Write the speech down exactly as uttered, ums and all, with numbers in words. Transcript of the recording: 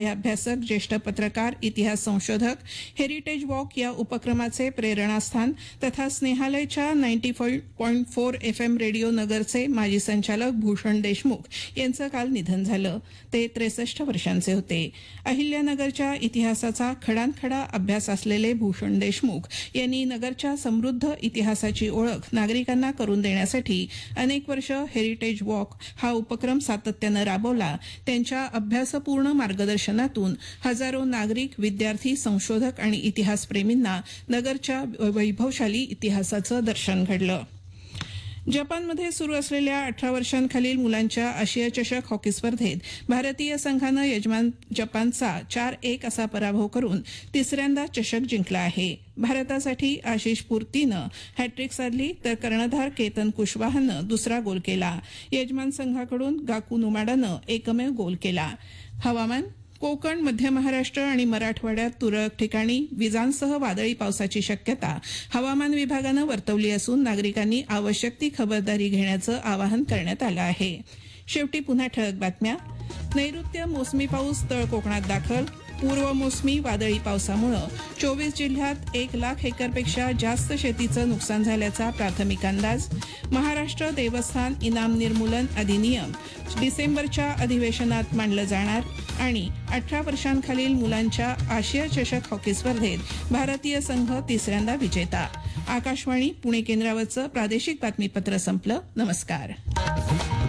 हे अभ्यासक, ज्येष्ठ पत्रकार, इतिहास संशोधक, हेरिटेज वॉक या उपक्रमाचे प्रेरणास्थान तथा स्नेहालयच्या ninety point four F M radio नगरचे माजी संचालक भूषण देशमुख यांचं काल निधन झालं. ते त्रेसष्ट वर्षांचे होते. अहिल्यानगरच्या इतिहासाचा खडानखडा अभ्यास असलेले भूषण देशमुख यांनी नगरच्या समृद्ध इतिहासाची ओळख नागरिकांना करून देण्यासाठी अनेक वर्ष हेरिटेज वॉक हा उपक्रम सातत्यानं राबवला. त्यांच्या अभ्यासपूर्ण मार्गदर्शन हजारो नागरिक, विद्यार्थी, संशोधक आणि इतिहासप्रेमींना नगरच्या वैभवशाली इतिहासाचं दर्शन घडलं. जपानमध्ये सुरू असलेल्या अठरा वर्षांखालील मुलांच्या आशिया चषक हॉकी स्पर्धेत भारतीय संघानं यजमान जपानचा चार एक असा पराभव करून तिसऱ्यांदा चषक जिंकला आहे. भारतासाठी आशिष पूर्तीनं हॅट्रिक साधली तर कर्णधार केतन कुशवाहनं दुसरा गोल केला. यजमान संघाकडून गाकू नुमाडानं एकमेव गोल केला. हवामान. कोकण, मध्य महाराष्ट्र आणि मराठवाड्यात तुरळक ठिकाणी विजांसह वादळी पावसाची शक्यता हवामान विभागानं वर्तवली असून नागरिकांनी आवश्यक ती खबरदारी घेण्याचं आवाहन करण्यात आलं आहे. शेवटी पुन्हा ठळक बातम्या. नैऋत्य मोसमी पाऊस तळ कोकणात दाखल. पूर्व मोसमी वादळी पावसामुळे चोवीस जिल्ह्यात एक लाख हेक्टरपेक्षा जास्त शेतीचं नुकसान झाल्याचा प्राथमिक अंदाज. महाराष्ट्र देवस्थान इनाम निर्मूलन अधिनियम डिसेंबरच्या अधिवेशनात मांडलं जाणार. आणि अठरा वर्षांखालील मुलांच्या आशिया चषक हॉकी स्पर्धेत भारतीय संघ तिसऱ्यांदा विजेता. आकाशवाणी पुणे केंद्रावरचं प्रादेशिक बातमीपत्र संपलं. नमस्कार.